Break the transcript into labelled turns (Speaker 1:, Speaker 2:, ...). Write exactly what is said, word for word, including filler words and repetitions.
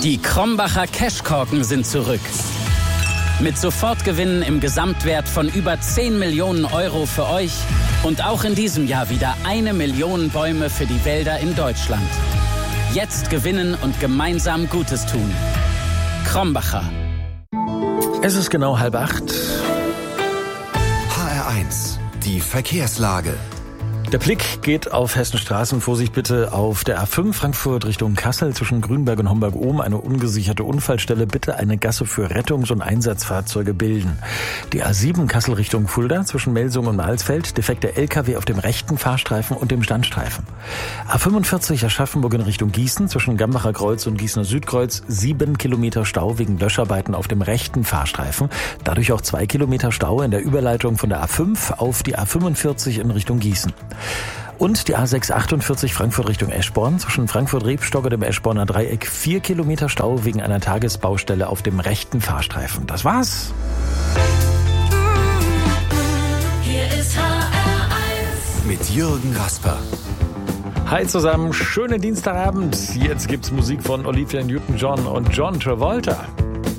Speaker 1: Die Krombacher Cashkorken sind zurück. Mit Sofortgewinnen im Gesamtwert von über zehn Millionen Euro für euch und auch in diesem Jahr wieder eine Million Bäume für die Wälder in Deutschland. Jetzt gewinnen und gemeinsam Gutes tun. Krombacher.
Speaker 2: Es ist genau halb acht.
Speaker 3: H R eins, die Verkehrslage.
Speaker 2: Der Blick geht auf Hessenstraßen. Vorsicht bitte auf der A fünf Frankfurt Richtung Kassel zwischen Grünberg und Homberg-Ohm. Eine ungesicherte Unfallstelle. Bitte eine Gasse für Rettungs- und Einsatzfahrzeuge bilden. Die A sieben Kassel Richtung Fulda zwischen Melsung und Mahlsfeld. Defekte L K W auf dem rechten Fahrstreifen und dem Standstreifen. A fünfundvierzig Aschaffenburg in Richtung Gießen zwischen Gambacher Kreuz und Gießener Südkreuz. Sieben Kilometer Stau wegen Löscharbeiten auf dem rechten Fahrstreifen. Dadurch auch zwei Kilometer Stau in der Überleitung von der A fünf auf die A fünfundvierzig in Richtung Gießen. Und die A sechs achtundvierzig Frankfurt Richtung Eschborn zwischen Frankfurt-Rebstock und dem Eschborner Dreieck. Vier Kilometer Stau wegen einer Tagesbaustelle auf dem rechten Fahrstreifen. Das war's.
Speaker 4: Hier ist H R eins
Speaker 3: mit Jürgen Rasper.
Speaker 2: Hi zusammen, schönen Dienstagabend. Jetzt gibt's Musik von Olivia Newton-John und John Travolta.